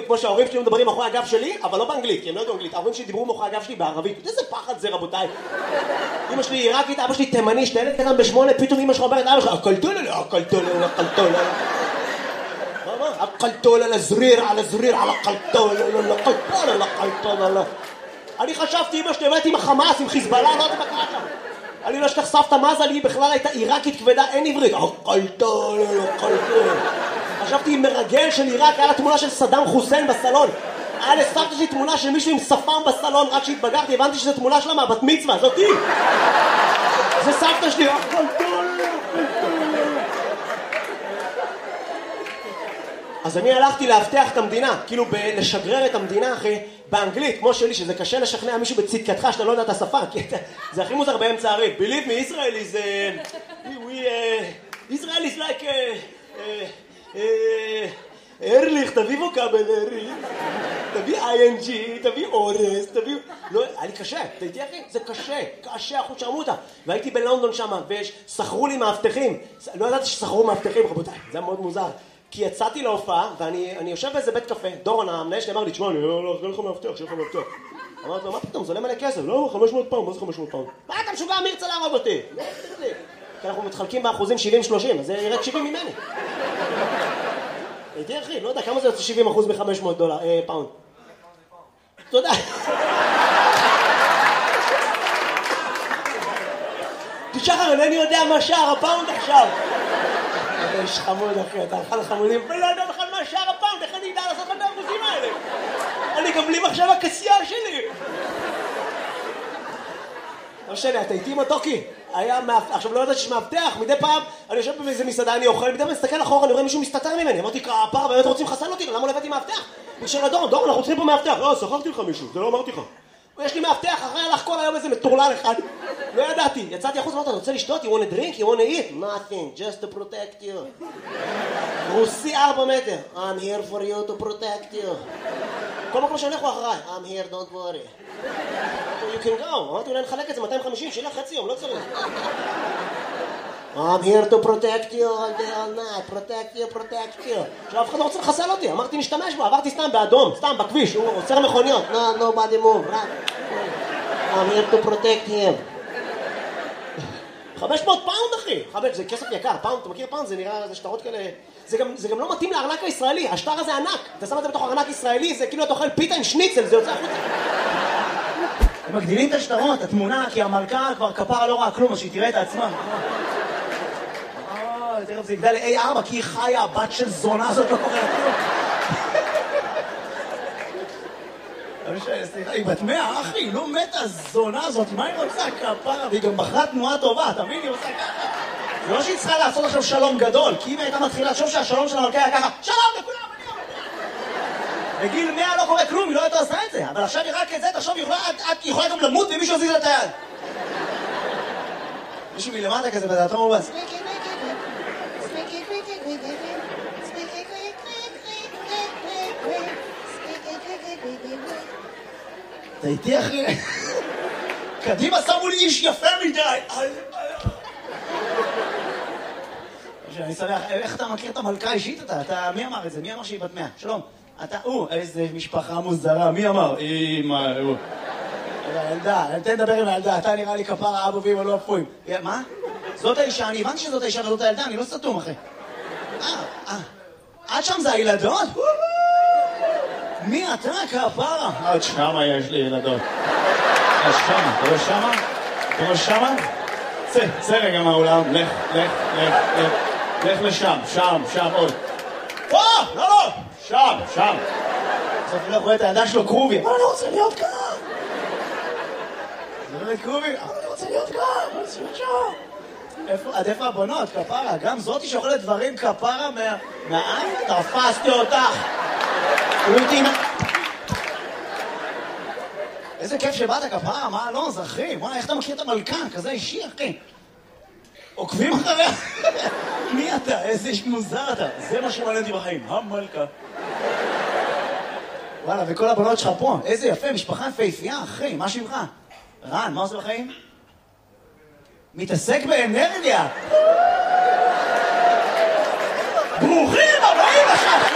כמו שההורים שלי מדברים מאחורי הגב שלי, אבל לא באנגלית, כי הם לא יודעים אנגלית. ההורים שלי דיברו מאחורי הגב שלי בערבית. איזה פחד זה, רבותיי. אמא שלי עיראקית, אבא שלי תימני, שתלד קטן ב8, פתאום אמא שלך אומרת, אבא שלך, אקלטול על הזריר, על הזריר, על אקלטול, על אקלטול. אני חשבתי, אמא שלי, עם החמאס, עם חיזבאללה, לא יודעת מה קרה שם. אני לא אשכח סבתא מזל, היא בכלל הייתה עיראקית כבדה, אין עברית. אקלטול, אקלטול. חשבתי עם מרגל של עיראק, היה לה תמונה של סדאם חוסיין בסלון. היה לסבתא שלי תמונה של מישהו עם שפם בסלון, רק כשהתבגרתי הבנתי שזו תמונה שלה מהבת מצווה, זאתי. זה סבתא שלי, אקלטול. אז אני הלכתי להבטח את המדינה, כאילו לשגרר את המדינה אחי, באנגלית, כמו שלי, שזה קשה לשכנע מישהו בצדקתך שאתה לא יודע את השפה, כי זה הכי מוזר באמצע הריב. Believe me, Israel is... Israel is like... ארליך, תביא ווקאבל, ארליך. תביא ING, תביא אורס, תביא... לא, היה לי קשה, אתה איתי אחי? זה קשה, קשה, אחוז שרמותה. והייתי בלונדון שם, ושכרו לי מאבטחים. לא ידעתי ששכרו מאבטחים, רבותיי, זה היה מאוד מוזר. כי יצאתי להופעה, ואני יושב באיזה בית קפה, דורון המנהל שלי אמר לי, תשמע, אני לא לך מאבטח, שיהיה לך מאבטח. אמרתי לו, מה פתאום, זה עולה מלא כסף? לא, 500 פאונד, מה זה 500 פאונד? מה אתה משוגע, מי ירצה להרוג אותי? כי אנחנו מתחלקים באחוזים 70-30, אז זה ירד 70 ממני. הייתי אחי, לא יודע, כמה זה יוצא 70% מ-500 פאונד? תודה. שחר, אינני יודע מה שער הפאונד עכשיו. אתה איש חמוד אחי, אתה אחד החמודים, ולא יודע בכלל מה שער הפאונד, איך אני אדע לעשות את האחוזים האלה? אני גם בלי מחשב הכסייה שלי. לא משנה, אתה איתי עם הטוקי? עכשיו לא יודעת שיש מאבטח, מדי פעם אני יושב באיזה מסעדה, אני אוכל, מדי פעם מסתכל אחורה, אני רואה מישהו מסתתר ממני, אמרתי, הפער באמת רוצים לחסל אותי, למה לא הבאתי מאבטח? בשביל דורון, אנחנו צריכים פה מאבטח. לא, שכרתי לך מישהו, זה לא אמרתי לך. יש לי מאבטח, אחרי הלך כל היום איזה מטורלל אחד. לא ידעתי, יצאתי החוץ, אמרת, אני רוצה לשתות, you want a drink, you want to eat? Nothing, just to protect you. רוסי 4 מטר. I'm here for you to protect you. כל מקום שהולך הוא אחריי. I'm here, don't worry. You can go. אמרתי, אולי נחלק את זה 250, שילך חצי יום, לא צריך. I'm here to protect you all day, all night. Protect you. עכשיו אף אחד לא רוצה לחסל אותי. אמרתי, נשתמש בו, עברתי סתם באדום, סתם בכביש, הוא עוצר מכוניות. No, nobody move, right? I'm here to protect him. 500 פאונד אחי, זה כסף יקר, פאונד, אתה מכיר פאונד? זה נראה, זה שטרות כאלה, זה גם לא מתאים לארנק הישראלי, השטר הזה ענק, אתה שם את זה בתוך ארנק ישראלי, זה כאילו אתה אוכל פיתה עם שניצל, זה יוצא החוצה. הם מגדילים את השטרות, התמונה, כי המלכה כבר כפרה לא ראה כלום, אז שהיא תראה את עצמה. תראה, זה יגדל ל-A4, כי היא חיה, הבת של זונה הזאת לא קוראה כלום. סליחה, היא בת 100, אחי, לא מתה הזונה הזאת, מה היא רוצה כפרה? והיא גם בחרה תנועה טובה, תבין? היא עושה ככה. זה לא שהיא צריכה לעשות עכשיו שלום גדול, כי אם הייתה מתחילה לחשוב שהשלום של המלכה היה ככה, שלום לכולם, אני אומר. בגיל 100 לא קורה כלום, היא לא הייתה עושה את זה, אבל עכשיו היא רק את זה, תחשוב, היא יכולה גם למות ומישהו יזיז לה את היד. מישהו מלמטה כזה בדעתו מובס. אתה איתי אחי? קדימה שמו לי איש יפה מדי. אני שמח, איך אתה מכיר את המלכה אישית אתה? מי אמר את זה? מי אמר שהיא בת 100? שלום. אתה, איזה משפחה מוזרה, מי אמר? ילדה, תן לדבר עם הילדה, אתה נראה לי כפרה אבו ואמא לא אפויים. מה? זאת האישה, אני הבנתי שזאת האישה וזאת הילדה, אני לא סתום אחי. עד שם זה הילדות? מי אתה כפרה? עד שמה יש לי ילדות. עד שמה, אתה לא שמה? אתה לא שמה? צא רגע מהאולם, לך לשם, שם עוד. לא, שם. בסוף אני לא רואה את הידע שלו קרובי. אבל אני רוצה להיות כאן. זה לא קרובי, אבל אני רוצה להיות כאן. עד איפה הבונות, כפרה? גם זאתי שאוכלת דברים כפרה מהעין? תפסתי אותך. איזה כיף שבאת כפרה, מה לא, זה אחי, איך אתה מכיר את המלכה, כזה אישי אחי. עוקבים אחריה. מי אתה? איזה איש מוזר אתה. זה מה שמעניין אותי בחיים, המלכה. וואלה, וכל הבנות שלך פה, איזה יפה, משפחה יפהפייה, אחי, מה שמך? רן, מה עושה בחיים? מתעסק באנרגיה. ברוכים הבאים עכשיו.